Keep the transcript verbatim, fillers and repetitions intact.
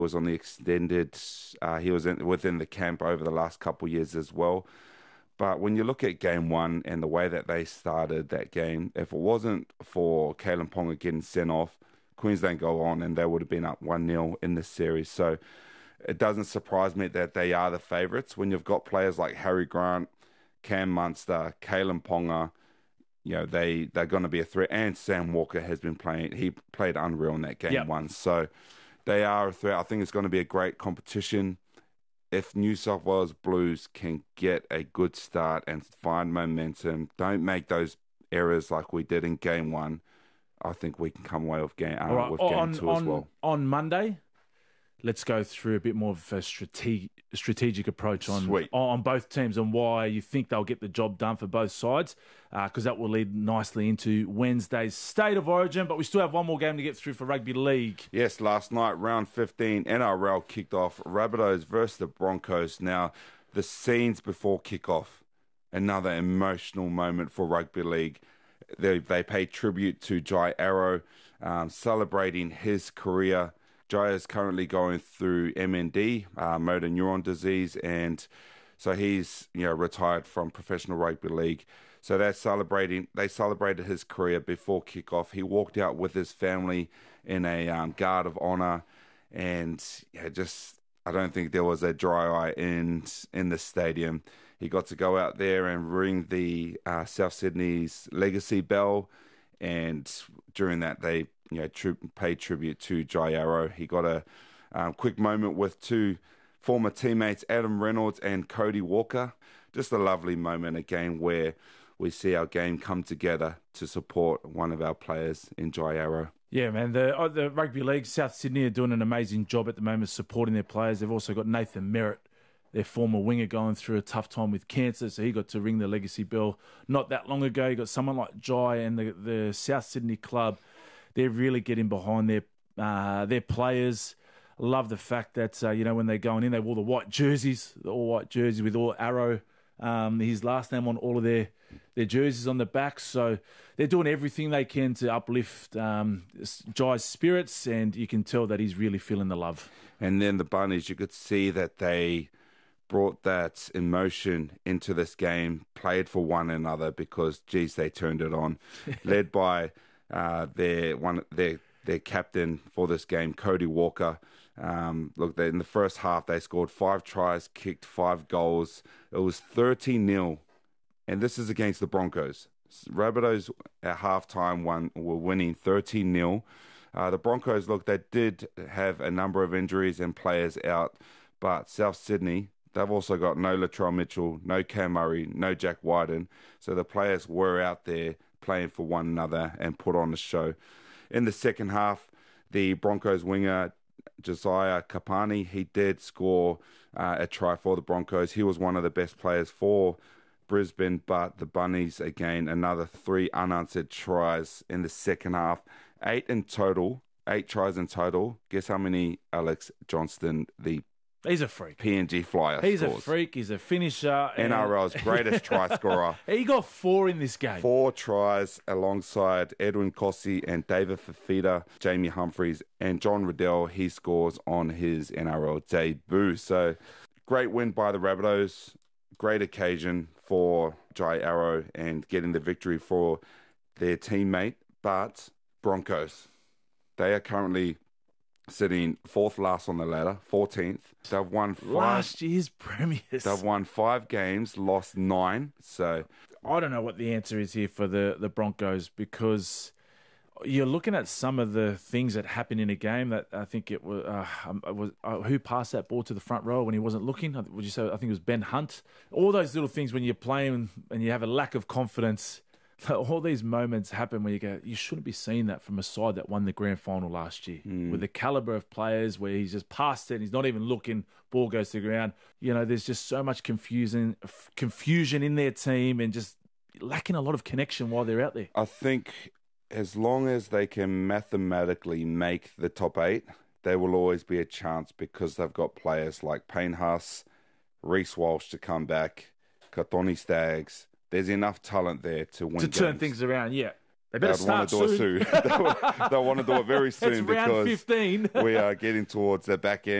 was on the extended, uh, he was in, within the camp over the last couple of years as well. But when you look at game one and the way that they started that game, if it wasn't for Kalen Ponga getting sent off, Queensland go on and they would have been up one nil in this series. So it doesn't surprise me that they are the favourites when you've got players like Harry Grant, Cam Munster, Kalen Ponga. You know, they, they're going to be a threat. And Sam Walker has been playing, he played unreal in that game Yep. one. So they are a threat. I think it's going to be a great competition. If New South Wales Blues can get a good start and find momentum, don't make those errors like we did in game one, I think we can come away with game, uh, All right. with game on, two on, as well. On Monday, let's go through a bit more of a strategic strategic approach on Sweet. on both teams and why you think they'll get the job done for both sides, because uh, that will lead nicely into Wednesday's State of Origin. But we still have one more game to get through for Rugby League. Yes, last night, round fifteen, N R L kicked off. Rabbitohs versus the Broncos. Now, the scenes before kickoff, another emotional moment for Rugby League. They, they pay tribute to Jai Arrow, um, celebrating his career. Jai is currently going through M N D, uh, motor neuron disease, and so he's you know retired from professional rugby league. So they're celebrating. They celebrated his career before kickoff. He walked out with his family in a um, guard of honor, and yeah, just I don't think there was a dry eye in in the stadium. He got to go out there and ring the uh, South Sydney's legacy bell, and during that they you know tri- paid tribute to Jai Arrow. He got a um, quick moment with two former teammates, Adam Reynolds and Cody Walker. Just a lovely moment again where we see our game come together to support one of our players in Jai Arrow. Yeah, man. The uh, the Rugby League, South Sydney are doing an amazing job at the moment supporting their players. They've also got Nathan Merritt, their former winger, going through a tough time with cancer, so he got to ring the legacy bell not that long ago. You got someone like Jai and the, the South Sydney club. They're really getting behind their uh, their players. Love the fact that, uh, you know, when they're going in, they wore the white jerseys, the all-white jerseys with all Arrow, um, his last name on all of their, their jerseys on the back. So they're doing everything they can to uplift um, Jai's spirits, and you can tell that he's really feeling the love. And then the Bunnies, you could see that they brought that emotion into this game, played for one another because, geez, they turned it on. Led by uh, their one their their captain for this game, Cody Walker. Um, look, they, in the first half, they scored five tries, kicked five goals. It was thirteen nil, and this is against the Broncos. Rabbitohs at halftime won, were winning thirteen nil. Uh, the Broncos, look, they did have a number of injuries and players out, but South Sydney, they've also got no Latrell Mitchell, no Cam Murray, no Jack Wyden. So the players were out there playing for one another and put on a show. In the second half, the Broncos winger, Josiah Kapani, he did score uh, a try for the Broncos. He was one of the best players for Brisbane, but the Bunnies, again, another three unanswered tries in the second half. Eight in total, eight tries in total. Guess how many Alex Johnston, the He's a freak. P N G Flyer, He's scores? a freak. He's a finisher. N R L's greatest try scorer. He got four in this game. Four tries alongside Edwin Cossey and David Fafita, Jamie Humphreys, and John Riddell. He scores on his N R L debut. So great win by the Rabbitohs. Great occasion for Jai Arrow and getting the victory for their teammate. But Broncos, they are currently sitting fourth last on the ladder, fourteenth. They've won five. Last year's premiers. They've won five games, lost nine. So I don't know what the answer is here for the, the Broncos, because you're looking at some of the things that happened in a game that I think it was, uh, it was uh, who passed that ball to the front row when he wasn't looking? Would you say? I think it was Ben Hunt. All those little things when you're playing and you have a lack of confidence. All these moments happen where you go, you shouldn't be seeing that from a side that won the grand final last year. Mm. With the calibre of players where he's just passed it and he's not even looking, ball goes to the ground. You know, there's just so much confusion, confusion in their team and just lacking a lot of connection while they're out there. I think as long as they can mathematically make the top eight, there will always be a chance because they've got players like Payne Haas, Reece Walsh to come back, Katoni Staggs. There's enough talent there to win To turn games. things around, yeah. They better they'd want start to do soon. it soon. They'll, they'll want to do it very soon It's round because fifteen. we are getting towards the back end.